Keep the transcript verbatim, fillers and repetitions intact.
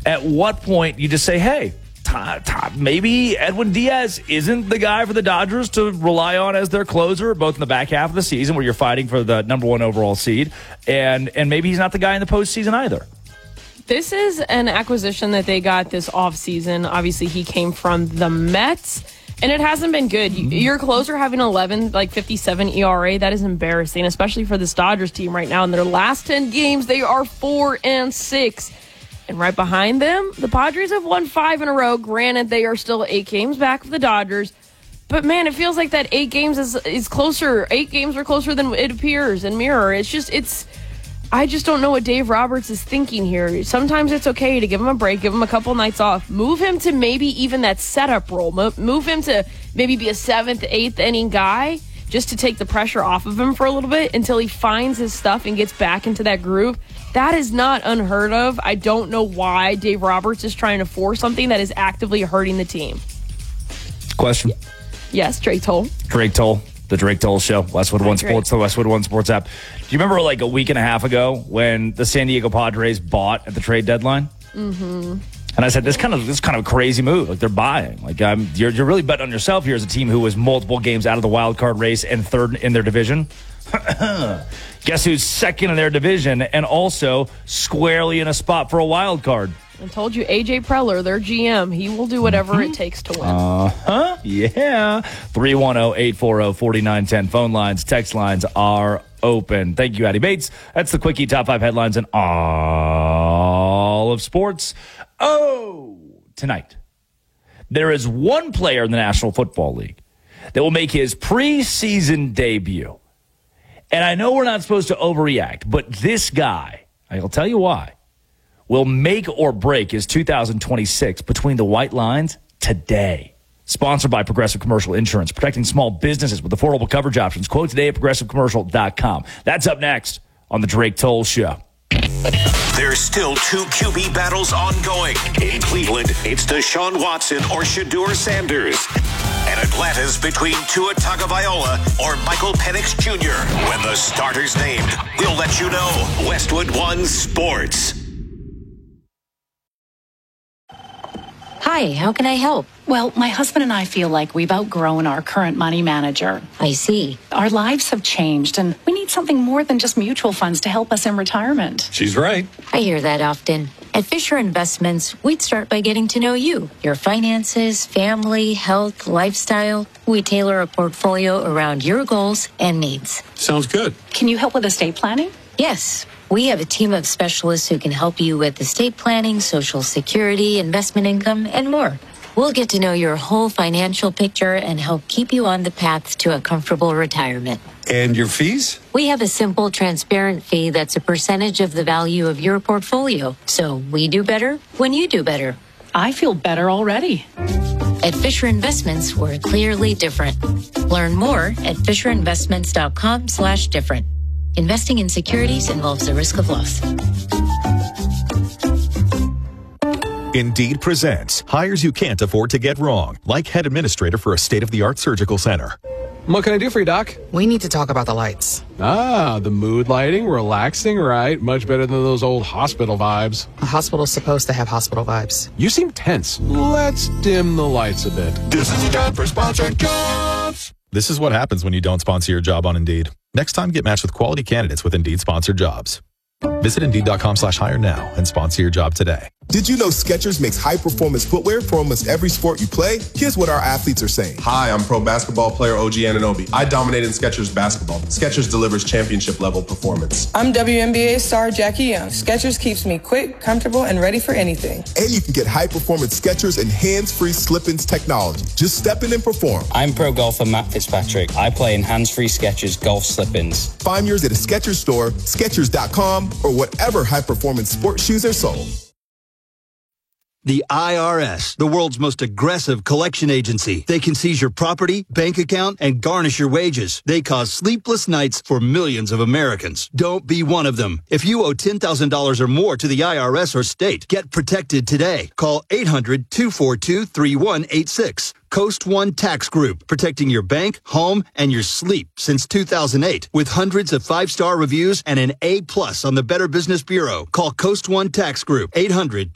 at what point you just say, hey, Tom, Tom, maybe Edwin Diaz isn't the guy for the Dodgers to rely on as their closer, both in the back half of the season where you're fighting for the number one overall seed, and and maybe he's not the guy in the postseason either. This is an acquisition that they got this offseason. Obviously, he came from the Mets, and it hasn't been good. Mm-hmm. Your closer having eleven, like fifty-seven E R A, that is embarrassing, especially for this Dodgers team right now. In their last ten games, they are four and six. And right behind them, the Padres have won five in a row. Granted, they are still eight games back of the Dodgers. But, man, it feels like that eight games is is closer. Eight games are closer than it appears in Mirror. It's just, it's, I just don't know what Dave Roberts is thinking here. Sometimes it's okay to give him a break, give him a couple nights off. Move him to maybe even that setup role. Move him to maybe be a seventh, eighth inning guy just to take the pressure off of him for a little bit until he finds his stuff and gets back into that groove. That is not unheard of. I don't know why Dave Roberts is trying to force something that is actively hurting the team. Question. Yes, Drake Toll. Drake Toll, the Drake Toll Show, Westwood One Drake. Sports, the Westwood One Sports app. Do you remember like a week and a half ago when the San Diego Padres bought at the trade deadline? Mm-hmm. And I said, this kind of this kind of crazy move. Like they're buying. Like um, you're you're really betting on yourself here as a team who was multiple games out of the wild card race and third in their division. Guess who's second in their division and also squarely in a spot for a wild card? I told you, A J Preller, their G M, he will do whatever mm-hmm. it takes to win. Uh-huh. Yeah. three one zero, eight four zero, four nine one zero. Phone lines, text lines are open. Thank you, Addie Bates. That's the Quickie Top five headlines in all of sports. Oh, tonight, there is one player in the National Football League that will make his preseason debut. And I know we're not supposed to overreact, but this guy, I'll tell you why, will make or break his two thousand twenty-six Between the White Lines today. Sponsored by Progressive Commercial Insurance, protecting small businesses with affordable coverage options. Quote today at progressive commercial dot com. That's up next on the Drake Toll Show. There's still two Q B battles ongoing. In Cleveland, it's Deshaun Watson or Shedeur Sanders. And Atlanta's between Tua Tagovailoa or Michael Penix Junior When the starter's named, we'll let you know. Westwood One Sports. Hi, how can I help? Well, my husband and I feel like we've outgrown our current money manager. I see. Our lives have changed, and we need something more than just mutual funds to help us in retirement. She's right. I hear that often. At Fisher Investments, we'd start by getting to know you, your finances, family, health, lifestyle. We tailor a portfolio around your goals and needs. Sounds good. Can you help with estate planning? Yes. We have a team of specialists who can help you with estate planning, Social Security, investment income, and more. We'll get to know your whole financial picture and help keep you on the path to a comfortable retirement. And your fees? We have a simple, transparent fee that's a percentage of the value of your portfolio. So we do better when you do better. I feel better already. At Fisher Investments, we're clearly different. Learn more at fisher investments dot com slash different. Investing in securities involves the risk of loss. Indeed presents hires you can't afford to get wrong, like head administrator for a state-of-the-art surgical center. What can I do for you, Doc? We need to talk about the lights. Ah, the mood lighting, relaxing, right? Much better than those old hospital vibes. A hospital's supposed to have hospital vibes. You seem tense. Let's dim the lights a bit. This is a job for sponsored jobs. This is what happens when you don't sponsor your job on Indeed. Next time, get matched with quality candidates with Indeed sponsored jobs. Visit Indeed.com slash hire now and sponsor your job today. Did you know Skechers makes high-performance footwear for almost every sport you play? Here's what our athletes are saying. Hi, I'm pro basketball player O G Anunoby. I dominate in Skechers basketball. Skechers delivers championship-level performance. I'm W N B A star Jackie Young. Skechers keeps me quick, comfortable, and ready for anything. And you can get high-performance Skechers and hands-free slip-ins technology. Just step in and perform. I'm pro golfer Matt Fitzpatrick. I play in hands-free Skechers golf slip-ins. Find yours at a Skechers store, Skechers dot com, or whatever high-performance sports shoes are sold. The I R S, the world's most aggressive collection agency. They can seize your property, bank account, and garnish your wages. They cause sleepless nights for millions of Americans. Don't be one of them. If you owe ten thousand dollars or more to the I R S or state, get protected today. Call eight hundred, two four two, three one eight six. Coast One Tax Group, protecting your bank, home, and your sleep since two thousand eight. With hundreds of five-star reviews and an A plus on the Better Business Bureau. Call Coast One Tax Group, eight hundred